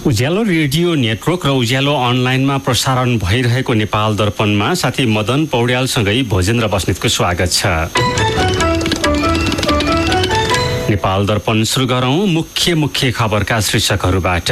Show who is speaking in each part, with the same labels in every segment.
Speaker 1: उज्यालो radio network र उज्यालो अनलाइनमा प्रसारण भइरहेको नेपाल दर्पणमा साथी मदन पौड्यालसँगै भोजेन्द्र बस्नेतको स्वागत छ। नेपाल दर्पण सुरु गरौं मुख्य खबरका शीर्षकहरूबाट।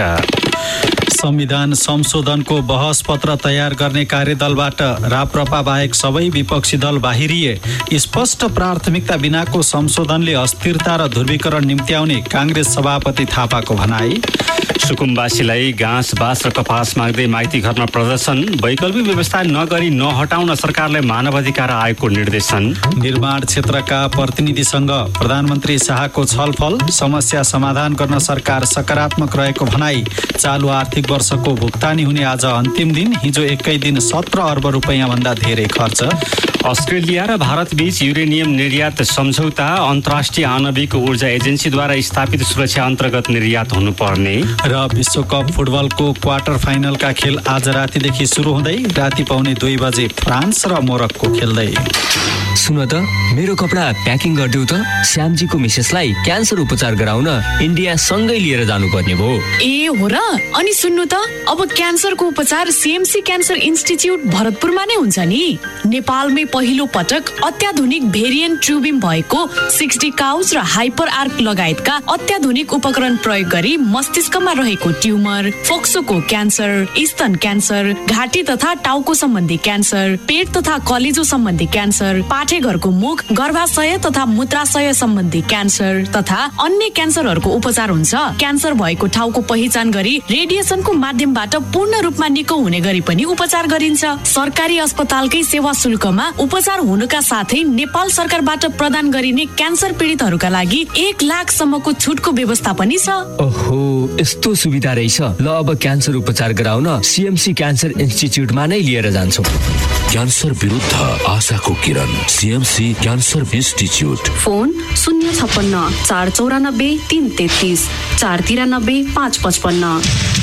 Speaker 2: संविधान संशोधनको बहस पत्र तयार गर्ने कार्यदलबाट राप्रपा बाहेक सबै विपक्षी दल बाहिरिए। स्पष्ट प्राथमिकता बिनाको संशोधनले अस्थिरता र ध्रुवीकरण निम्त्याउने काङ्ग्रेस सभापति थापाको भनाई।
Speaker 1: सुकुम्बासीलाई घाँस बाँस र कपास माग्दै माइती घरमा प्रदर्शन। वैकल्पिक व्यवस्था नगरी नहटाउन सरकारलाई मानव अधिकार आयोगको निर्देशन।
Speaker 2: निर्माण क्षेत्रका प्रतिनिधिसँग प्रधानमन्त्री शाहको छलफल। समस्या समाधान गर्न सरकार सकारात्मक रहेको भनाई। चालु आर्थिक वर्षको भुक्तानी हुने आज अन्तिम दिन। हिजो एकै दिन 17 अर्ब रुपैयाँ भन्दा धेरै खर्च।
Speaker 1: अस्ट्रेलिया र भारत बीच युरेनियम निर्यात सम्झौता। अन्तर्राष्ट्रिय आणविक ऊर्जा एजेन्सीद्वारा स्थापित सुरक्षा अन्तर्गत निर्यात हुनुपर्ने।
Speaker 2: र विश्वकप फुटबलको क्वार्टर फाइनलका खेल आज रातिदेखि सुरु हुँदै राति पाउने 2 बजे फ्रान्स र मोरक्को खेल्दै।
Speaker 3: सुन त, मेरो कपडा प्याकिङ गरिदेऊ त। श्यामजीको मिसेसलाई क्यान्सर उपचार गराउन इन्डिया सँगै लिएर जानुपर्ने भयो।
Speaker 4: ए हो र? अनि सुन्नु त, अब क्यान्सरको उपचार सीएमसी क्यान्सर इन्स्टिच्युट भरतपुरमा नै हुन्छ नि। नेपालमै पहिलो पटक अत्याधुनिक भेरिएन्ट ट्युबिम भएको 60 काउच र हाइपर आर्क लगायतका अत्याधुनिक उपकरण प्रयोग गरी मस्तिष्कमा रहेको ट्युमर, फोक्सोको क्यान्सर, स्तन क्यान्सर, घाँटी तथा टाउको सम्बन्धी क्यान्सर, पेट तथा कलेजो सम्बन्धी क्यान्सर, पाठेघरको मुख, गर्भाशय तथा मूत्राशय सम्बन्धी क्यान्सर तथा अन्य क्यान्सरहरूको उपचार हुन्छ। क्यान्सर भएको ठाउँको पहिचान गरी रेडिएसनको माध्यमबाट पूर्ण रूपमा निको हुने गरी पनि उपचार गरिन्छ। सरकारी अस्पतालकै सेवा शुल्कमा उपचार हुनुका साथै नेपाल सरकारबाट प्रदान गरिने क्यान्सर पीडितहरूका लागि 1 लाखसम्मको छुटको व्यवस्था पनि छ।
Speaker 3: ओहो, यस्तो सुविधा रहेछ। ल, अब क्यान्सर उपचार गराउन सीएमसी क्यान्सर इन्स्टिच्युटमा नै लिएर जान्छु।
Speaker 5: क्यान्सर विरुद्ध आशाको किरण, CMC cancer institute.
Speaker 6: Phone 056 494 333 493 555।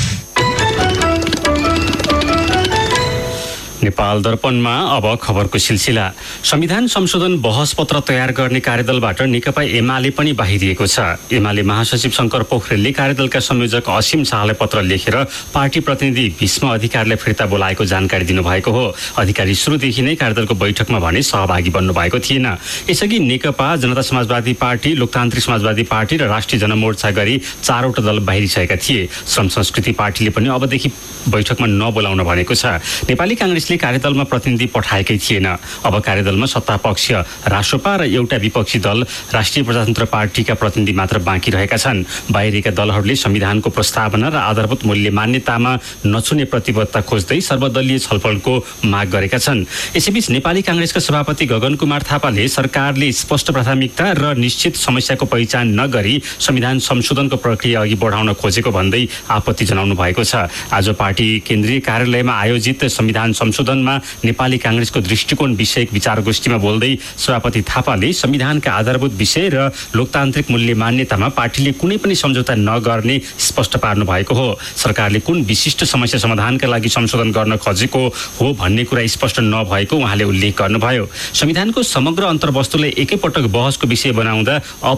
Speaker 1: Nepal दर्पणमा अब खबरको सिलसिला। संविधान संशोधन बहस पत्र तयार गर्ने कार्यदलबाट नेकपा एमाले पनि बाहिरिएको छ। एमाले महासचिव शङ्कर पोखरेलले कार्यदलका संयोजक असीम शाहलाई पत्र लेखेर पार्टी प्रतिनिधि भीष्म अधिकारीलाई फिर्ता बोलाएको जानकारी दिनुभएको हो। अधिकारी सुरुदेखि नै कार्यदलको बैठकमा भने सहभागी बन्नु भएको थिएन। यसअघि नेकपा, जनता समाजवादी पार्टी, लोकतान्त्रिक समाजवादी पार्टी र राष्ट्रिय जनमोर्चा गरी 4वटा दल बाहिरिसकेका थिए। श्रम संस्कृति पार्टीले पनि अबदेखि बैठकमा नबोलाउन भनेको छ। नेपाली काङ्ग्रेसले कार्यदलमा प्रतिनिधि पठाएकै थिएन। अब कार्यदलमा सत्तापक्ष रासोपा र एउटा विपक्षी दल राष्ट्रिय प्रजातन्त्र पार्टीका प्रतिनिधि मात्र बाँकी रहेका छन्। बाहिरिएका दलहरूले संविधानको प्रस्तावना र आधारभूत मूल्य मान्यतामा नछुने प्रतिबद्धता खोज्दै सर्वदलीय छलफलको माग गरेका छन्। यसैबीच नेपाली काङ्ग्रेसका सभापति गगन कुमार थापाले सरकारले स्पष्ट प्राथमिकता र निश्चित समस्याको पहिचान नगरी संविधान संशोधनको प्रक्रिया अघि बढाउन खोजेको भन्दै आपत्ति जनाउनु भएको छ। आज पार्टी केन्द्रीय कार्यालयमा आयोजित संविधान संशोधनमा नेपाली काङ्ग्रेसको दृष्टिकोण विषयक विचारगोष्ठीमा बोल्दै सभापति थापाले संविधानका आधारभूत विषय र लोकतान्त्रिक मूल्य मान्यतामा पार्टीले कुनै पनि सम्झौता नगर्ने स्पष्ट पार्नु भएको हो। सरकारले कुन विशिष्ट समस्या समाधानका लागि संशोधन गर्न खोजेको हो भन्ने कुरा स्पष्ट नभएको उहाँले उल्लेख गर्नुभयो। संविधानको समग्र अन्तर्वस्तुलाई एकैपटक बहसको विषय बनाउँदा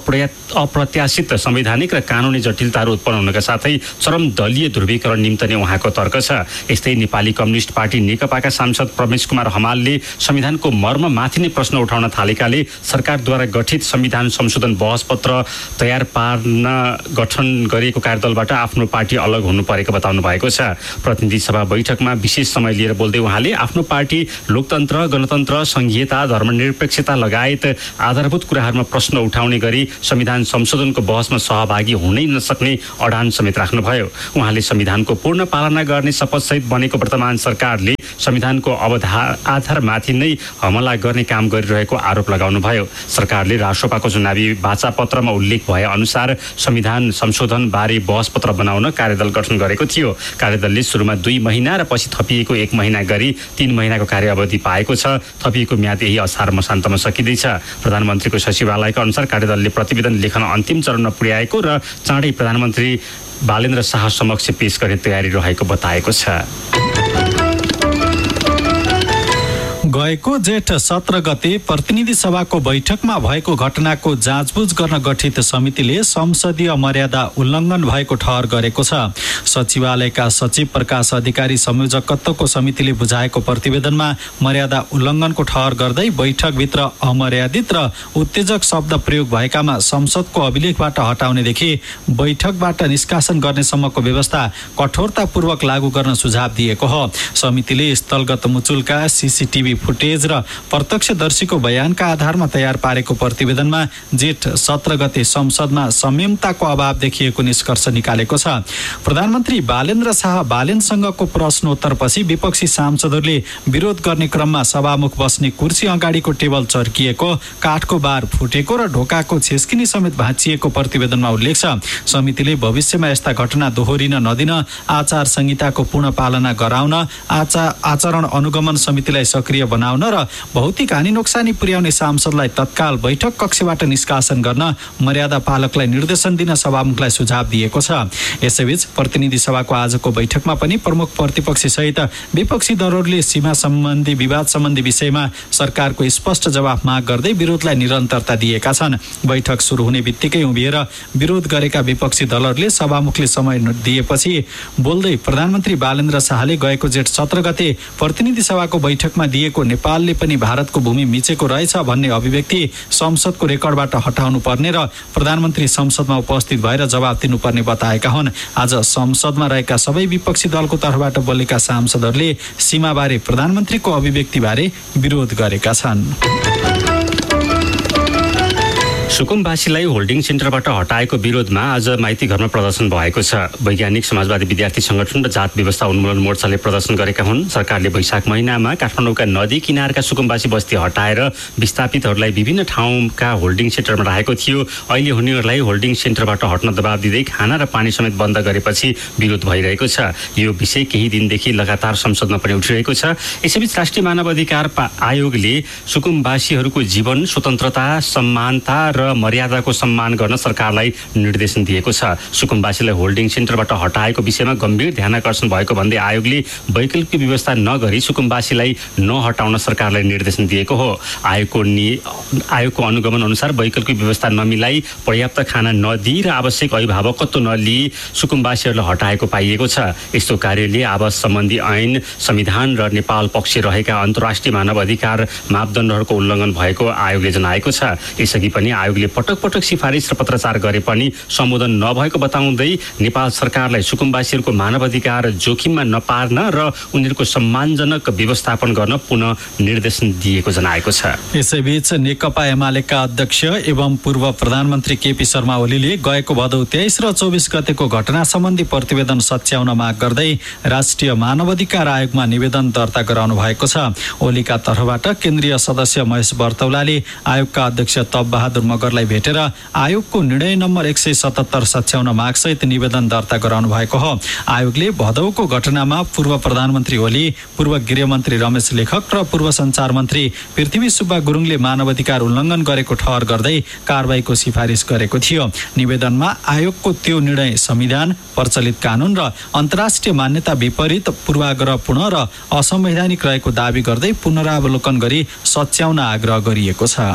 Speaker 1: अप्रत्याशित संवैधानिक र कानुनी जटिलताहरू उत्पन्न हुनका साथै चरम दलीय ध्रुवीकरण निम्तने उहाँको तर्क छ। यस्तै नेपाली कम्युनिस्ट पार्टी नेकपाका सांसद प्रमेश कुमार हमालले संविधानको मर्ममाथि नै प्रश्न उठाउन थालेकाले सरकारद्वारा गठित संविधान संशोधन बहस पत्र तयार पार्न गठन गरिएको कार्यदलबाट आफ्नो पार्टी अलग हुनु परेको बताउनु भएको छ। प्रतिनिधि सभा बैठकमा विशेष समय लिएर बोल्दै उहाँले आफ्नो पार्टी लोकतन्त्र, गणतन्त्र, संघीयता, धर्मनिरपेक्षता लगायत आधारभूत कुराहरूमा प्रश्न उठाउने गरी संविधान संशोधनको बहसमा सहभागी हुनै नसक्ने अडान समेत राख्नुभयो। उहाँले संविधानको पूर्ण पालना गर्ने शपथसहित बनेको वर्तमान सरकारले संविधानको आधारमाथि नै हमला गर्ने काम गरिरहेको आरोप लगाउनुभयो। सरकारले रासोपाको चुनावी वाचापत्रमा उल्लेख भए अनुसार संविधान संशोधन बारे बहस पत्र बनाउन कार्यदल गठन गरेको थियो। कार्यदलले सुरुमा 2 महिना र पछि थपिएको 1 महिना गरी 3 महिनाको कार्यावधि पाएको छ। थपिएको म्याद यही असार मसान्तमा सकिँदैछ। प्रधानमन्त्रीको सचिवालयका अनुसार कार्यदलले प्रतिवेदन लेखन अन्तिम चरणमा पुर्याएको र चाँडै प्रधानमन्त्री बालेन्द्र शाह समक्ष पेश गर्ने तयारी रहेको बताएको छ।
Speaker 2: गएको जेठ 17 गते प्रतिनिधि सभाको बैठकमा भएको घटनाको जाँचबुझ गर्न गठित समितिले संसदीय मर्यादा उल्लङ्घन भएको ठहर गरेको छ। सचिवालयका सचिव प्रकाश अधिकारी संयोजकत्वको समितिले बुझाएको प्रतिवेदनमा मर्यादा उल्लङ्घनको ठहर गर्दै बैठकभित्र अमर्यादित र उत्तेजक शब्द प्रयोग भएकामा संसदको अभिलेखबाट हटाउनेदेखि बैठकबाट निष्कासन गर्नेसम्मको व्यवस्था कठोरतापूर्वक लागू गर्न सुझाव दिएको हो। समितिले स्थलगत मुचुल्का, सीसीटीभी फुटेज र प्रत्यक्षदर्शीको बयानका आधारमा तयार पारेको प्रतिवेदनमा जेठ 17 गते संसदमा संयमताको अभाव देखिएको निष्कर्ष निकालेको छ। प्रधानमन्त्री बालेन्द्र शाह बालेनसँगको प्रश्नोत्तरपछि विपक्षी सांसदहरूले विरोध गर्ने क्रममा सभामुख बस्ने कुर्सी अगाडिको टेबल चर्किएको, काठको बार फुटेको र ढोकाको छेस्किनी समेत भाँचिएको प्रतिवेदनमा उल्लेख छ। समितिले भविष्यमा यस्ता घटना दोहोरिन नदिन आचार संहिताको पूर्ण पालना गराउन, आचरण अनुगमन समितिलाई सक्रिय बनाउन र भौतिक हानि नोक्सानी पुर्याउने सांसदलाई तत्काल बैठक कक्षबाट निष्कासन गर्न मर्यादा पालकलाई निर्देशन दिन सभामुखलाई सुझाव दिएको छ। यसैबीच प्रतिनिधि सभाको आजको बैठकमा पनि प्रमुख प्रतिपक्षी सहित विपक्षी दलहरूले सीमा सम्बन्धी विवाद सम्बन्धी विषयमा सरकारको स्पष्ट जवाफ माग गर्दै विरोधलाई निरन्तरता दिएका छन्। बैठक सुरु हुने बित्तिकै उभिएर विरोध गरेका विपक्षी दलहरूले सभामुखले समय दिएपछि बोल्दै प्रधानमन्त्री बालेन्द्र शाहले गएको जेठ 17 गते प्रतिनिधि सभाको बैठकमा दिएको नेपालले पनि भारतको भूमि मिचेको रहेछ भन्ने अभिव्यक्ति संसदको रेकर्डबाट हटाउनु पर्ने र प्रधानमन्त्री संसदमा उपस्थित भएर जवाब दिनुपर्ने बताएका हुन्। आज संसदमा रहेका सबै विपक्षी दलको तर्फबाट बोलेका सांसदहरूले सीमाबारे प्रधानमन्त्रीको अभिव्यक्तिबारे विरोध गरेका छन्।
Speaker 1: सुकुम्बासीलाई होल्डिङ सेन्टरबाट हटाएको विरोधमा आज माइती घरमा प्रदर्शन भएको छ। वैज्ञानिक समाजवादी विद्यार्थी संगठन र जात व्यवस्था उन्मूलन मोर्चाले प्रदर्शन गरेका हुन्। सरकारले वैशाख महिनामा काठमाडौँका नदी किनारका सुकुम्बासी बस्ती हटाएर विस्थापितहरूलाई विभिन्न ठाउँका होल्डिङ सेन्टरमा राखेको थियो। अहिले उनीहरूलाई होल्डिङ सेन्टरबाट हट्न दबाब दिँदै खाना र पानी समेत बन्द गरेपछि विरोध भइरहेको छ। यो विषय केही दिनदेखि लगातार संसदमा पनि उठिरहेको छ। यसैबीच राष्ट्रिय मानव अधिकार आयोगले सुकुम्बासीहरूको जीवन, स्वतन्त्रता, समानता र मर्यादाको सम्मान गर्न सरकारलाई निर्देशन दिएको छ। सुकुम्बासीलाई होल्डिङ सेन्टरबाट हटाएको विषयमा गम्भीर ध्यानाकर्षण भएको भन्दै आयोगले वैकल्पिक व्यवस्था नगरी सुकुम्बासीलाई नहटाउन सरकारलाई निर्देशन दिएको हो। आयोगको अनुगमन अनुसार वैकल्पिक व्यवस्था नमिलाई, पर्याप्त खाना नदिई र आवश्यक अभिभावकत्व नलिई सुकुम्बासीहरूलाई हटाएको पाइएको छ। यस्तो कार्यले आवास सम्बन्धी ऐन, संविधान र नेपाल पक्ष रहेका अन्तर्राष्ट्रिय मानव अधिकार मापदण्डहरूको उल्लङ्घन भएको आयोगले जनाएको छ। यसअघि पनि आयोगले पटक पटक सिफारिस र पत्रचार गरे पनि सम्बोधन नभएको बताउँदै नेपाल सरकारलाई सुकुम्बासीहरूको मानवाधिकार जोखिममा नपार्न र उनीहरूको सम्मानजनक व्यवस्थापन गर्न पुनः निर्देशन दिएको जनाएको छ।
Speaker 2: यसैबीच नेकपा एमालेका अध्यक्ष एवं पूर्व प्रधानमन्त्री केपी शर्मा ओलीले गएको भदौ 23 र 24 गतेको घटना सम्बन्धी प्रतिवेदन सच्याउन माग गर्दै राष्ट्रिय मानवाधिकार आयोगमा निवेदन दर्ता गराउनु भएको छ। ओलीका तर्फबाट केन्द्रीय सदस्य महेश बर्तौलाले आयोगका अध्यक्ष तप बहादुर मगरलाई भेटेर आयोगको निर्णय नम्बर 177 सच्याउन मागसहित निवेदन दर्ता गराउनु भएको हो। आयोगले भदौको घटनामा पूर्व प्रधानमन्त्री ओली, पूर्व गृहमन्त्री रमेश लेखक र पूर्व सञ्चार मन्त्री पृथ्वी सुब्बा गुरुङले मानवाधिकार उल्लङ्घन गरेको ठहर गर्दै कारबाहीको सिफारिस गरेको थियो। निवेदनमा आयोगको त्यो निर्णय संविधान, प्रचलित कानून र अन्तर्राष्ट्रिय मान्यता विपरीत, पूर्वाग्रहपूर्ण र असंवैधानिक रहेको दावी गर्दै पुनरावलोकन गरी सच्याउन आग्रह गरिएको छ।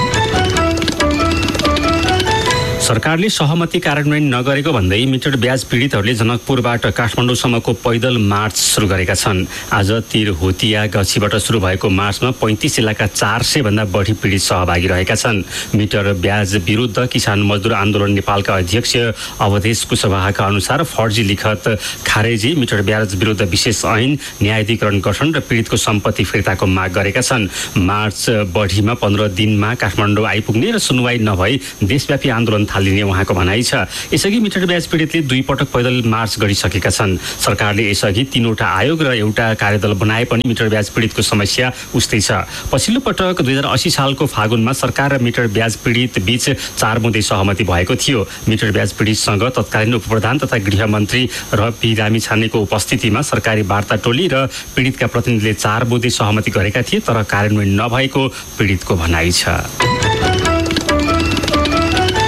Speaker 1: सरकारले सहमति कार्यान्वयन नगरेको भन्दै मिटर ब्याज पीडितहरूले जनकपुरबाट काठमाडौँसम्मको पैदल मार्च सुरु गरेका छन्। आज तिरहुतिया गछीबाट सुरु भएको मार्चमा 35 जिल्लाका 400 भन्दा बढी पीडित सहभागी रहेका छन्। मिटर ब्याज विरुद्ध किसान मजदुर आन्दोलन नेपालका अध्यक्ष अवधेश कुशवाहाका अनुसार फर्जी लिखत खारेजी, मिटर ब्याज विरुद्ध विशेष ऐन, न्यायाधिकरण गठन र पीडितको सम्पत्ति फिर्ताको माग गरेका छन्। मार्च बढीमा 15 दिनमा काठमाडौँ आइपुग्ने र सुनवाई नभई देशव्यापी आन्दोलन थालिने उहाँको भनाइ छ। यसअघि मिटर ब्याज पीडितले 2 पटक पैदल मार्च गरिसकेका छन्। सरकारले यसअघि 3वटा आयोग र एउटा कार्यदल बनाए पनि मिटर ब्याज पीडितको समस्या उस्तै छ। पछिल्लो पटक 2080 सालको फागुनमा सरकार र मिटर ब्याज पीडित बीच 4 बुँदे सहमति भएको थियो। मिटर ब्याज पीडितसँग तत्कालीन उपप्रधान तथा गृहमन्त्री रवि लामिछानेको उपस्थितिमा सरकारी वार्ता टोली र पीडितका प्रतिनिधिले 4 बुँदे सहमति गरेका थिए, तर कार्यान्वयन नभएको पीडितको भनाइ छ।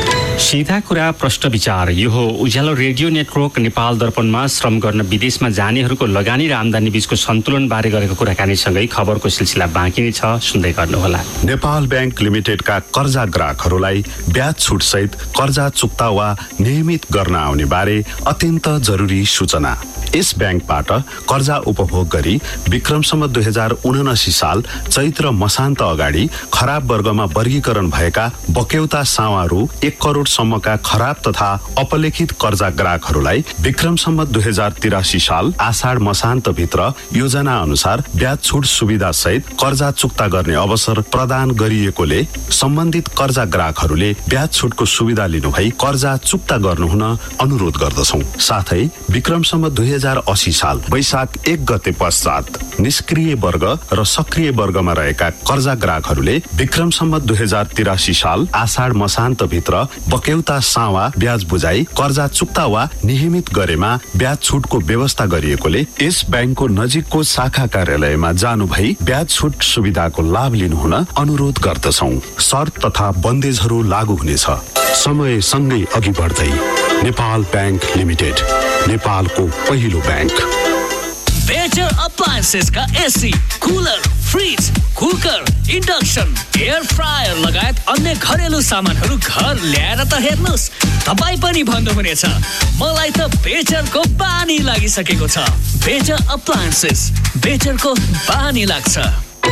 Speaker 1: सीधा कुरा प्रश्न विचार यो हो उज्यालो रेडियो नेटवर्क नेपाल दर्पणमा श्रम गर्न विदेशमा जानेहरूको लगानी र आम्दानी बीचको सन्तुलन बारे गरेको कुराकानीसँगै खबरको सिलसिला बाँकी नै छ, सुन्दै गर्नुहोला।
Speaker 7: नेपाल बैंक लिमिटेडका कर्जा ग्राहकहरूलाई ब्याज छुट सहित कर्जा चुक्ता वा नियमित गर्न आउने बारे अत्यन्त जरुरी सूचना। यस बैंकबाट कर्जा उपभोग गरी विक्रमसम्म 2079 साल चैत्र मसान्त अगाडि खराब वर्गमा वर्गीकरण भएका बक्यौता सावा रु 1 करोड सम्मका खराब तथा अपलेखित कर्जा ग्राहकहरूलाई विक्रमसम्म 2083 साल आषाढ मसान्त भित्र योजना अनुसार ब्याज छुट सुविधा सहित कर्जा चुक्ता गर्ने अवसर प्रदान गरिएकोले सम्बन्धित कर्जा ग्राहकहरूले ब्याज छुटको सुविधा लिनुभई कर्जा चुक्ता गर्नुहुन अनुरोध गर्दछौं। साथै विक्रमसम्म 2080 साल वैशाख 1 गते पश्चात निष्क्रिय वर्ग र सक्रिय वर्गमा रहेका कर्जा ग्राहकहरूले विक्रमसम्म 2083 साल आषाढ मसान्त भित्र बक्यौता सावा ब्याज बुझाई कर्जा चुक्ता वा नियमित गरेमा ब्याज छुटको व्यवस्था गरिएकोले यस बैंकको नजिकको शाखा कार्यालयमा जानु भई ब्याज छुट सुविधाको लाभ लिनुहुन अनुरोध गर्दछौं। शर्त तथा बन्देजहरू लागू हुनेछ। समय सँगै अघि बढ्दै नेपाल बैंक लिमिटेड, नेपालको पहिलो बैंक।
Speaker 8: बेटर अप्लायन्सेस का AC, cooler, fridge, cooker, induction, air fryer लगायत अन्य घरेलु सामानहरू घर ल्याएर त हेर्नुस्, तपाईँ पनि भन्नुहुनेछ मलाई त बेटरको बानी लागिसकेको छ। बेटर अप्लायन्सेस, बेटरको बानी लाग्छ।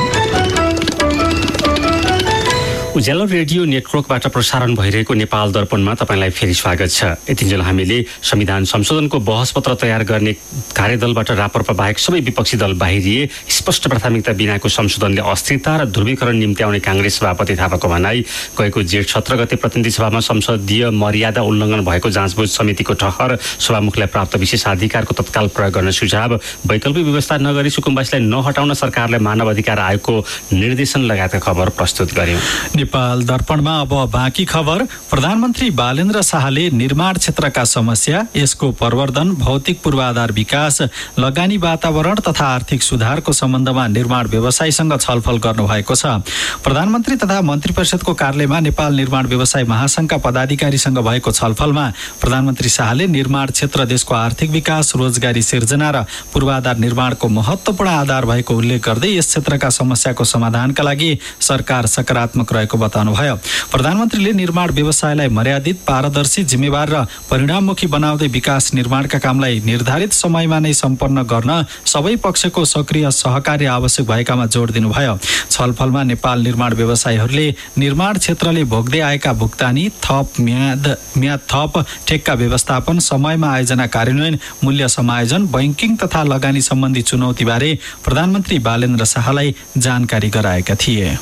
Speaker 1: उज्यालो रेडियो नेटवर्कबाट प्रसारण भइरहेको नेपाल दर्पणमा तपाईलाई फेरि स्वागत छ। यतिन्जेल हामीले संविधान संशोधनको बहस पत्र तयार गर्ने कार्यदलबाट राप्रपा बाहेक सबै विपक्षी दल बाहिरिए। स्पष्ट प्राथमिकता बिनाको संशोधनले अस्थिरता र ध्रुवीकरण निम्ति आउने कांग्रेस सभापति थापाको भनाई। गएको जेठ 17 गते प्रतिनिधि सभामा संसदीय मर्यादा उल्लङ्घन भएको जाँचबुझ समितिको ठहर। सभामुखलाई प्राप्त विशेषाधिकारको तत्काल प्रयोग गर्न सुझाव। वैकल्पिक व्यवस्था नगरी सुकुम्बासीलाई नहटाउन सरकारले मानव अधिकार आयोगको निर्देशन लगायतका खबर प्रस्तुत गर्यो।
Speaker 2: नेपाल दर्पणमा अब बाँकी खबर। प्रधानमन्त्री बालेन्द्र शाहले निर्माण क्षेत्रका समस्या, यसको प्रवर्धन, भौतिक पूर्वाधार विकास, लगानी वातावरण तथा आर्थिक सुधारको सम्बन्धमा निर्माण व्यवसायीसँग छलफल गर्नुभएको छ। प्रधानमन्त्री तथा मन्त्री परिषदको कार्यालयमा नेपाल निर्माण व्यवसाय महासंघका पदाधिकारीसँग भएको छलफलमा प्रधानमन्त्री शाहले निर्माण क्षेत्र देशको आर्थिक विकास, रोजगारी सिर्जना र पूर्वाधार निर्माणको महत्त्वपूर्ण आधार भएको उल्लेख गर्दै यस क्षेत्रका समस्याको समाधानका लागि सरकार सकारात्मक रहेको बताउनुभयो। प्रधानमन्त्रीले निर्माण व्यवसायलाई मर्यादित, पारदर्शी, जिम्मेवार र परिणाममुखी बनाउँदै विकास निर्माणका कामलाई निर्धारित समयमा नै सम्पन्न गर्न सबै पक्षको सक्रिय सहकार्य आवश्यक भएकामा जोड दिनुभयो। छलफलमा नेपाल निर्माण व्यवसायीहरूले निर्माण क्षेत्रले भोग्दै आएका भुक्तानी, थप म्याद थप, ठेक्का व्यवस्थापन, समयमा आयोजना कार्यान्वयन, मूल्य समायोजन, बैंकिङ तथा लगानी सम्बन्धी चुनौतीबारे प्रधानमन्त्री बालेन्द्र शाहलाई जानकारी गराएका थिए।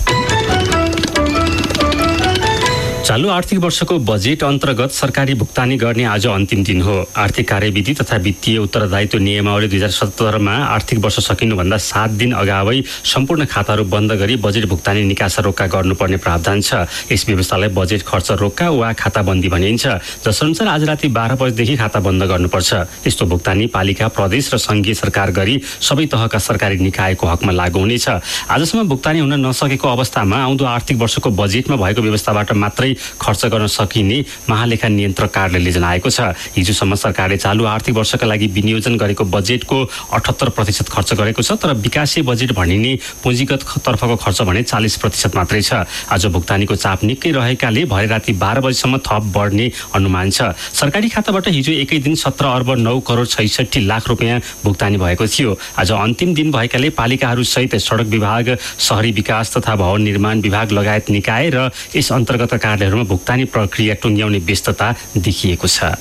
Speaker 1: चालू आर्थिक वर्षको बजेट अन्तर्गत सरकारी भुक्तानी गर्ने आज अन्तिम दिन हो। आर्थिक कार्यविधि तथा वित्तीय उत्तरदायित्व नियमावली 2017मा आर्थिक वर्ष सकिनुभन्दा 7 दिन अगावै सम्पूर्ण खाताहरू बन्द गरी बजेट भुक्तानी निकासा रोक्का गर्नुपर्ने प्रावधान छ। यस व्यवस्थालाई बजेट खर्च रोक्का वा खाताबन्दी भनिन्छ, जसअनुसार आज राति 12 बजेदेखि खाता बन्द गर्नुपर्छ। यस्तो भुक्तानी पालिका, प्रदेश र संघीय सरकार गरी सबै तहका सरकारी निकायको हकमा लागू हुनेछ। आजसम्म भुक्तानी हुन नसकेको अवस्थामा आउँदो आर्थिक वर्षको बजेटमा भएको व्यवस्थाबाट मात्रै खर्च गर्न सकिने महालेखा नियन्त्रक कार्यालयले जनाएको छ। हिजोसम्म सरकारले चालू आर्थिक वर्षका लागि विनियोजन गरेको बजेटको 78% खर्च गरेको छ, तर विकासीय बजेट भनिने पुँजीगत तर्फको खर्च भने 40% मात्रै छ। आज भुक्तानीको चाप निकै रहेकाले भरे राति 12 बजेसम्म थप बढ्ने अनुमान छ। सरकारी खाताबाट हिजो एकै दिन 17 अर्ब 9 करोड 66 लाख रुपियाँ भुक्तानी भएको थियो। आज अन्तिम दिन भएकाले पालिकाहरू सहित सडक विभाग, शहरी विकास तथा भवन निर्माण विभाग लगायत निकाय र यस अन्तर्गत कार्यालयहरूमा भुक्तानी प्रक्रिया टुङ्ग्याउने व्यस्तता देखिएको छ।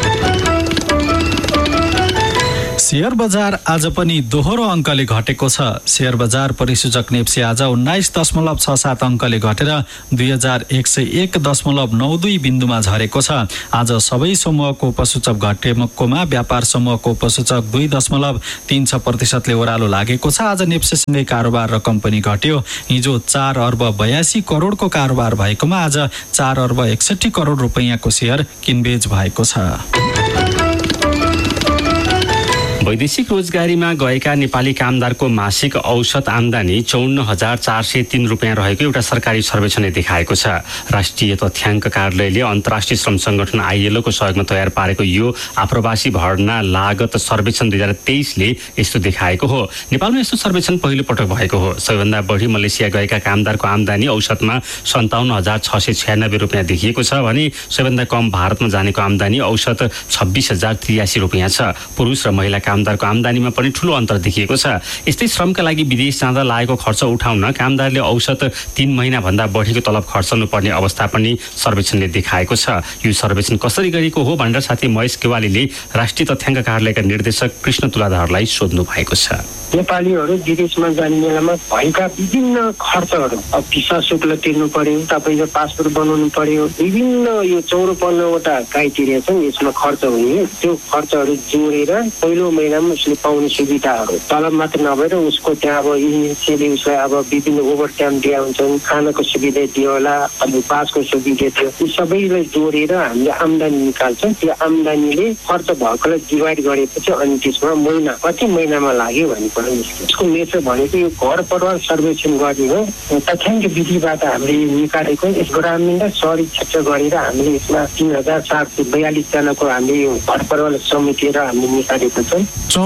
Speaker 2: शेयर बजार आज पनि दोहोरो अङ्कले घटेको छ। शेयर बजार परिसूचक नेप्सी आज 19.67 अङ्कले घटेर 2101.92 बिन्दुमा झरेको छ। आज सबै समूहको उपसूचक घटेकोमा व्यापार समूहको उपसूचक 2.36% ओह्रालो लागेको छ। आज नेप्सीसँगै कारोबार रकम पनि घट्यो। हिजो 4 अर्ब 82 करोडको कारोबार भएकोमा आज 4 अर्ब 61 करोड रुपैयाँको शेयर किनबेच भएको छ।
Speaker 1: वैदेशिक रोजगारीमा गएका नेपाली कामदारको मासिक औसत आम्दानी 54,403 रुपियाँ रहेको एउटा सरकारी सर्वेक्षणले देखाएको छ। राष्ट्रिय तथ्याङ्क कार्यालयले अन्तर्राष्ट्रिय श्रम संगठन ILO को सहयोगमा तयार पारेको यो आप्रवासी भर्ना लागत सर्वेक्षण 2023ले यस्तो देखाएको हो। नेपालमा यस्तो सर्वेक्षण पहिलो पटक भएको हो। सबैभन्दा बढी मलेसिया गएका कामदारको आम्दानी औसतमा 57,696 रुपियाँ देखिएको छ भने सबैभन्दा कम भारतमा जानेको आम्दानी औसत 26,083 रुपियाँ छ। पुरुष र महिला कामदारको आम्दानीमा पनि ठूलो अन्तर देखिएको छ। यस्तै श्रमका लागि विदेश जाँदा लागेको खर्च उठाउन कामदारले औसत 3 महिना भन्दा बढीको तलब खर्चनु पर्ने अवस्था पनि सर्वेक्षणले देखाएको छ। यो सर्वेक्षण कसरी गरेको हो भनेर साथी महेश केवालीले राष्ट्रिय तथ्याङ्क कार्यालयका निर्देशक कृष्ण तुलाधरलाई सोध्नु भएको छ।
Speaker 9: नेपालीहरू विदेशमा जाने बेलामा भएका विभिन्न खर्चहरू, अब भिसा शुल्क तिर्नु पर्यो, तपाईँको पासपोर्ट बनाउनु पर्यो, विभिन्न यो 54वटा क्राइटेरिया छन् यसमा खर्च हुने। त्यो खर्चहरू जोडेर पहिलो महिनामा उसले पाउने सुविधाहरू तलब मात्र नभएर उसको त्यहाँ अब इनिसियली उसलाई अब विभिन्न ओभर टाइम दिया हुन्छन्, खानाको सुविधा दियो होला, अब बासको सुविधा थियो, यी सबैलाई जोडेर हामीले आम्दानी निकाल्छौँ। त्यो आम्दानीले खर्च भएकोलाई डिभाइड गरेपछि अनि त्यसमा महिना कति महिनामा लाग्यो भन्ने कुरा निस्क्यो। यसको नेचर भनेको यो घर परिवार सर्वेक्षण गर्ने हो। तथ्याङ्क विधिबाट हामीले निकालेको यस ग्रामीण र शहरी क्षेत्र गरेर हामीले यसमा 3,442 जनाको हामीले यो घर परिवार समेटेर हामीले निकालेको छौँ।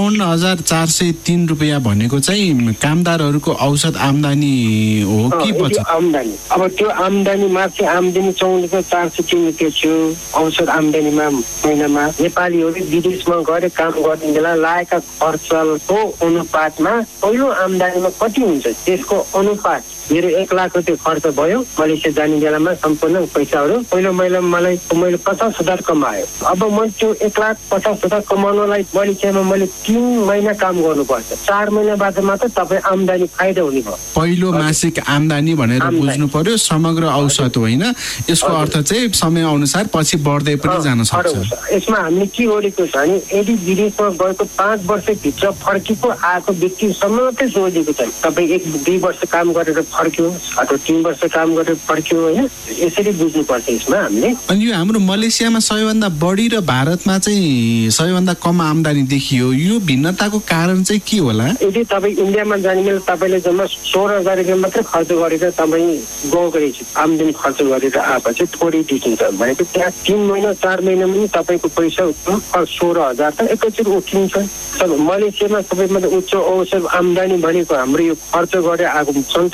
Speaker 10: 54,403 रुपियाँ भनेको चाहिँ कामदारहरूको औसत आम्दानी हो कि बचत
Speaker 9: आम्दानी? अब त्यो आम्दानीमा चाहिँ आम्दानी 54,403 रुपियाँ थियो औसत आम्दानीमा महिनामा। नेपालीहरू विदेशमा गएर काम गर्ने बेला लागेका खर्चको अनुपातमा पहिलो आम्दानीमा कति हुन्छ त्यसको अनुपात मेरो 1 लाख रुपियाँ खर्च भयो मलेसिया जाने बेलामा सम्पूर्ण पैसाहरू पहिलो महिना मैले 50,000 कमायो। अब मैले त्यो 1,50,000 कमाउनलाई मलेसियामा मैले 3 महिना काम गर्नुपर्छ। 4 महिना बाद मात्र तपाईँ आम्दानी फाइदा हुने भयो।
Speaker 10: पहिलो मासिक आम्दानी भनेर बुझ्नु पर्यो, समग्र औसत होइन। यसको अर्थ चाहिँ समय अनुसार पछि बढ्दै पनि जान सक्छ।
Speaker 9: यसमा हामीले के गरेको छ भने यदि विदेशमा गएको 5 वर्षभित्र फर्केको आएको व्यक्तिसम्म मात्रै जोडिएको छ। तपाईँ 1-2 वर्ष काम गरेर फर्क्यो अथवा 3 वर्ष काम गरेर फर्क्यो होइन, यसरी बुझ्नुपर्छ यसमा हामीले।
Speaker 10: अनि यो हाम्रो मलेसियामा सबैभन्दा बढी र भारतमा चाहिँ सबैभन्दा कम आम्दानी देखियो, यो भिन्नताको कारण चाहिँ के होला?
Speaker 9: यदि तपाईँ इन्डियामा जाने बेला तपाईँले जम्मा 16,000 रुपियाँ मात्रै खर्च गरेर तपाईँ गाउँको आम्दानी खर्च गरेर आएपछि थोरै देखिन्छ भनेको त्यहाँ 3 महिना 4 महिनामा पनि तपाईँको पैसा 16,000 त एकैचोटि उठिन्छ। मलेसियामा सबैभन्दा उच्च औसत आम्दानी भनेको हाम्रो यो खर्च गरेर आएको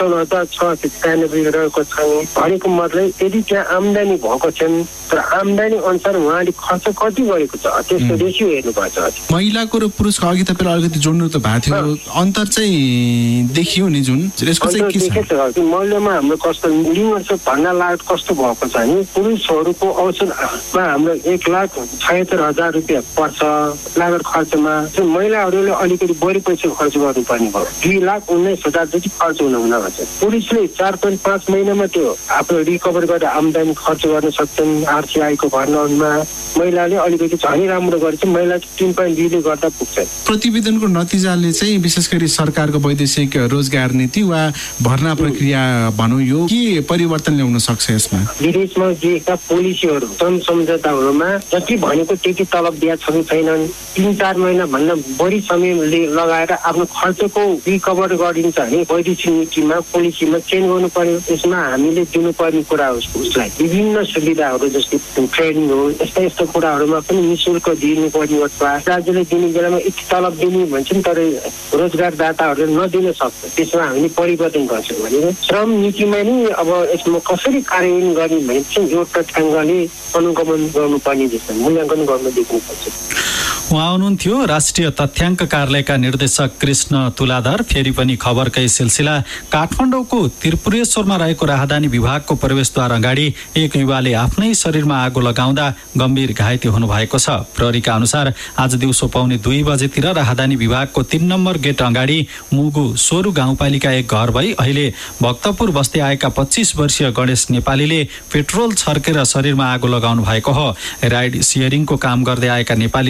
Speaker 9: 57,693 रहेको छ भनेको मतलब यदि त्यहाँ आम्दानी भएको छन् तर आम्दानी अनुसार उहाँले खर्च कति गरेको छ त्यसको रेसियो हेर्नुपर्छ।
Speaker 10: महिलाको र पुरुषको अघि तपाईँले अलिकति जोड्नु त भएको थियो, अन्तर चाहिँ देखियो नि जुन यसको चाहिँ के छ?
Speaker 9: महिलामा हाम्रो कस्तो लिङ्ग भर्ना लागत कस्तो भएको छ भने पुरुषहरूको औसतमा हाम्रो 1,76,000 रुपियाँ पर्छ लागत खर्चमा। महिलाहरूले अलिकति बढी पैसा खर्च गर्नुपर्ने भयो, 2,19,000 जति खर्च हुन भन्छ। पुरुषले 4.5 महिनामा त्यो आफ्नो रिकभर गरेर आम्दानी खर्च गर्न सक्छन् RCI को भर्नामा। महिलाले अलिकति झनै राम्रो गरेछ, महिला 3.2ले गर्दा पुग्छ।
Speaker 10: प्रतिवेदनको नतिजाले चाहिँ विशेष गरी सरकारको वैदेशिक रोजगार नीति वा भर्ना प्रक्रिया भनौँ यो के परिवर्तन ल्याउन सक्छ यसमा?
Speaker 9: विदेशमा दिएका पोलिसीहरू सन् सम्झौताहरूमा जति भनेको त्यति तलब दिया छ कि छैनन्, 3-4 महिना भन्दा बढी समय लगाएर आफ्नो खर्चको रिकभर गरिन्छ भने वैदेशिक नीतिमा पोलिसीमा चेन्ज गर्नु पर्यो। यसमा हामीले दिनुपर्ने कुरा हो उसलाई विभिन्न सुविधाहरू जस्तै ट्रेनिङ हो, यस्ता यस्ता कुराहरूमा पनि निःशुल्क दिनुपर्ने अथवा राज्यले दिने बेलामा यति तलब दिने भन्छन् तर रोजगारदाताहरूले नदिन सक्छ। त्यसमा हामीले परिवर्तन गर्छौँ भने श्रम नीतिमा नि अब यसमा कसरी कार्यान्वयन गर्ने भने चाहिँ एउटा तथ्याङ्कले अनुगमन गर्नुपर्ने जस्तो मूल्याङ्कन गर्न देख्नुपर्छ।
Speaker 2: उहाँ हुनुहुन्थ्यो राष्ट्रिय तथ्याङ्क कार्यालयका निर्देशक कृष्ण तुलाधर। फेरि पनि खबरकै सिलसिला काठमाडौँको त्रिपुरेश्वरमा रहेको राहदानी विभागको प्रवेशद्वार अगाडि एक युवाले आफ्नै शरीरमा आगो लगाउँदा गम्भीर घाइते हुनुभएको छ। प्रहरीका अनुसार आज दिउँसो 1:15 बजेतिर राहदानी विभागको 3 नम्बर गेट अगाडि मुगु सोरु गाउँपालिका एक घर भई अहिले भक्तपुर बस्दै आएका 25 वर्षीय गणेश नेपालीले पेट्रोल छर्केर शरीरमा आगो लगाउनु भएको हो। राइड सियरिङको काम गर्दै आएका नेपालीले विभाग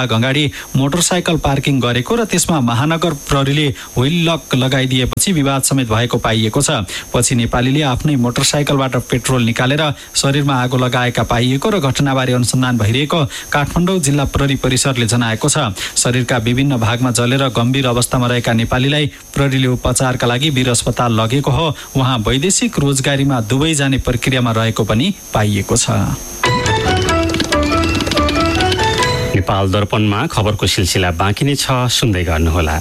Speaker 2: विभाग अगाडि मोटरसाइकल पार्किङ गरेको र त्यसमा महानगर प्रहरीले व्हील लक लगाइदिएपछि विवाद समेत भएको पाइएको छ। पछि नेपालीले आफ्नै मोटरसाइकलबाट पेट्रोल निकालेर शरीरमा आगो लगाएका पाइएको र घटनाबारे अनुसन्धान भइरहेको काठमाडौँ जिल्ला प्रहरी परिसरले जनाएको छ। शरीरका विभिन्न भागमा जलेर गम्भीर अवस्थामा रहेका नेपालीलाई प्रहरीले उपचारका लागि वीर अस्पताल लगेको हो। उहाँ वैदेशिक रोजगारीमा दुबई जाने प्रक्रियामा रहेको पनि पाइएको छ।
Speaker 1: नेपाल दर्पणमा खबरको सिलसिला बाँकी नै छ, सुन्दै गर्नुहोला।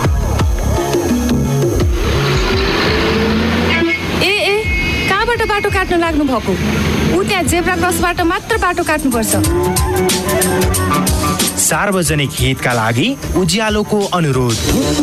Speaker 11: कहाँबाट बाटो काट्न लाग्नु भएको? ऊ त्यहाँ जेब्रा क्रसबाट मात्र बाटो काट्नुपर्छ।
Speaker 12: सार्वजनिक हितका लागि उज्यालोको अनुरोध।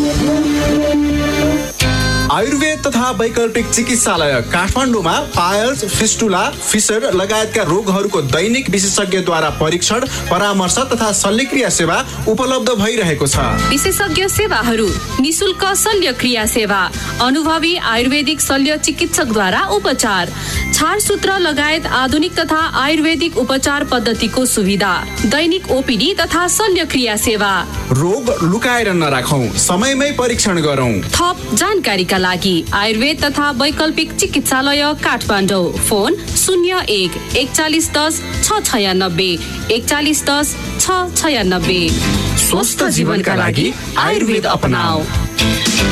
Speaker 10: आयुर्वेद तथा वैकल्पिक चिकित्सालय काठमाडौँमा पायल्स, फिस्टुला, फिसर लगायतका रोगहरूको दैनिक विशेषज्ञद्वारा परीक्षण, परामर्श तथा शल्यक्रिया सेवा उपलब्ध भइरहेको छ।
Speaker 6: विशेषज्ञ सेवाहरू, निशुल्क शल्यक्रिया सेवा, अनुभवी आयुर्वेदिक शल्य चिकित्सकद्वारा उपचार, छारसूत्र लगायत आधुनिक तथा आयुर्वेदिक उपचार पद्धतिको सुविधा, दैनिक ओपीडी तथा शल्यक्रिया सेवा।
Speaker 10: रोग लुकाएर नराखौं, समयमै परीक्षण गरौं।
Speaker 6: थप जानकारीका लागि आयुर्वेद तथा वैकल्पिक चिकित्सालय काठमाडौँ। फोन 01 41 10 696 41 10 696। स्वस्थ जीवनका लागि आयुर्वेद अपनाऊ।